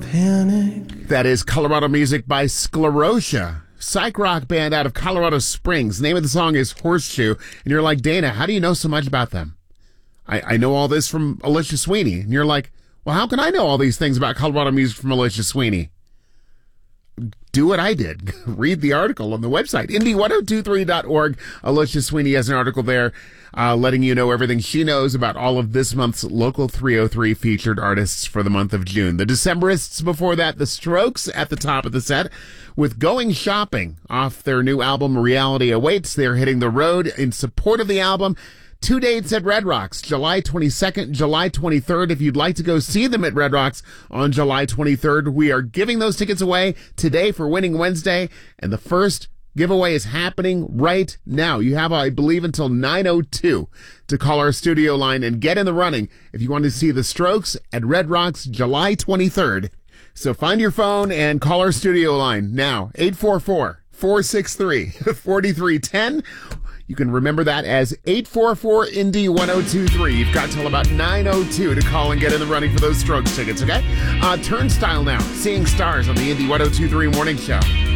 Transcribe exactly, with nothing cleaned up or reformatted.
panic. That is Colorado music by Sclerotia, psych rock band out of Colorado Springs. The name of the song is Horseshoe. And you're like, Dana, how do you know so much about them? I, I know all this from Alicia Sweeney. And you're like, well, how can I know all these things about Colorado music from Alicia Sweeney? Do what I did. Read the article on the website, Indy ten twenty-three dot org. Alicia Sweeney has an article there uh, letting you know everything she knows about all of this month's Local three oh three featured artists for the month of June. The Decemberists before that, The Strokes at the top of the set with Going Shopping off their new album, Reality Awaits. They're hitting the road in support of the album. Two dates at Red Rocks, July twenty-second, July twenty-third. If you'd like to go see them at Red Rocks on July twenty-third, we are giving those tickets away today for Winning Wednesday, and the first giveaway is happening right now. You have, I believe, until nine oh two to call our studio line and get in the running if you want to see The Strokes at Red Rocks July twenty-third. So find your phone and call our studio line now, eight four four, four six three, four three one zero. You can remember that as eight four four Indy ten twenty-three. You've got till about nine oh two to call and get in the running for those Strokes tickets, okay? Uh, Turnstile now, Seeing Stars on the Indy ten twenty-three Morning Show.